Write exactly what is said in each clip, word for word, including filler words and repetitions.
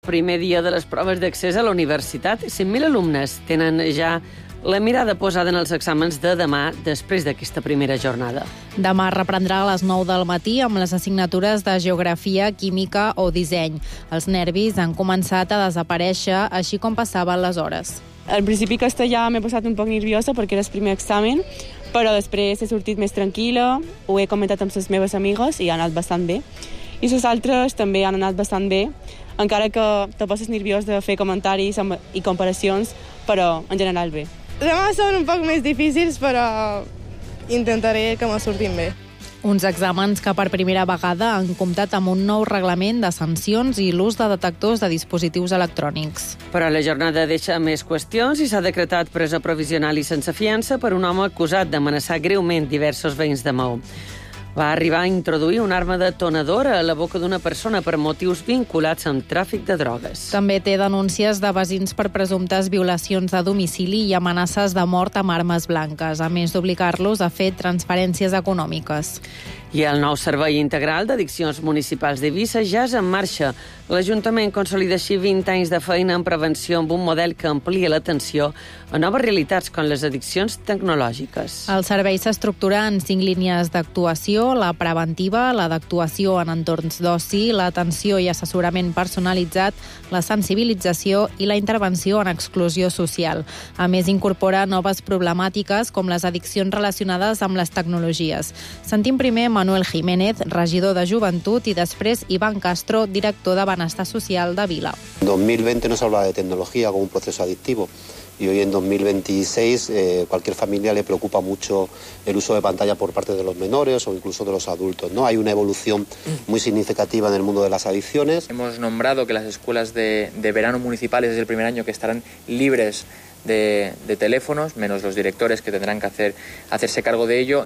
Primer dia de les proves d'accés a la universitat, cinc mil alumnes tenen ja la mirada posada en els exàmens de demà després d'aquesta primera jornada. Demà reprendrà a les nou del matí amb les assignatures de geografia, química o disseny. Els nervis han començat a desaparèixer, així com passaven les hores. Al principi castellà m'he posat un poc nerviosa perquè era el primer examen, però després he sortit més tranquil·la, ho he comentat amb les meves amigues i ha anat bastant bé. I les altres també han anat bastant bé, encara que te poses nerviós de fer comentaris i comparacions, però en general bé. Demà són un poc més difícils, però intentaré que me surtin bé. Uns exàmens que per primera vegada han comptat amb un nou reglament de sancions i l'ús de detectors de dispositius electrònics. Però la jornada deixa més qüestions i s'ha decretat presa provisional i sense fiança per un home acusat d'amenaçar greument diversos veïns de Maó. Va arribar a introduir una arma detonadora a la boca d'una persona per motius vinculats amb tràfic de drogues. També té denúncies de veïns per presumptes violacions de domicili i amenaces de mort amb armes blanques, a més d'obligar-los a fer transferències econòmiques. I el nou Servei Integral d'Addiccions Municipals d'Eivissa ja és en marxa. L'Ajuntament consolida així vint anys de feina en prevenció amb un model que amplia l'atenció a noves realitats com les addiccions tecnològiques. El servei s'estructura en cinc línies d'actuació: la preventiva, la d'actuació en entorns d'oci, l'atenció i assessorament personalitzat, la sensibilització i la intervenció en exclusió social. A més, incorpora noves problemàtiques com les addiccions relacionades amb les tecnologies. Sentim primer Manuel Jiménez, regidor de Joventut, i després Iván Castro, director de Benestar Social de Vila. En dos mil veinte no se hablaba de tecnología como un proceso adictivo. Y hoy en dos mil veintiséis eh, cualquier familia le preocupa mucho el uso de pantalla por parte de los menores o incluso de los adultos, ¿no? Hay una evolución muy significativa en el mundo de las adicciones. Hemos nombrado que las escuelas de, de verano municipales desde el primer año que estarán libres de, de teléfonos, menos los directores que tendrán que hacer, hacerse cargo de ello.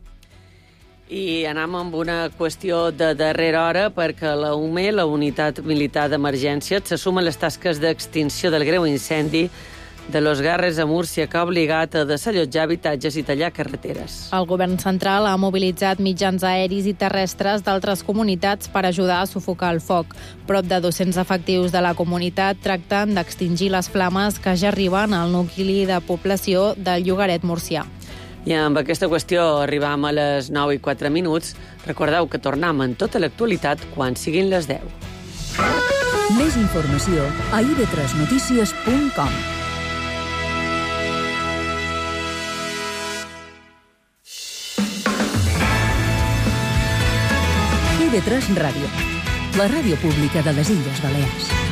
I anem amb una qüestió de darrera hora perquè la U M E, la Unitat Militar d'Emergència, s'assuma a les tasques d'extinció del greu incendi de Los Garres a Múrcia, que ha obligat a desallotjar habitatges i tallar carreteres. El govern central ha mobilitzat mitjans aeris i terrestres d'altres comunitats per ajudar a sufocar el foc. Prop de dos-cents efectius de la comunitat tracten d'extingir les flames que ja arriben al nucli de població del llogaret murcià. I amb aquesta qüestió arribam a les nou i quatre minuts. Recordeu que tornem en tota l'actualitat quan siguin les deu. Més informació a i ve tres notícies punt com. i ve tres Ràdio, la ràdio pública de les Illes Balears.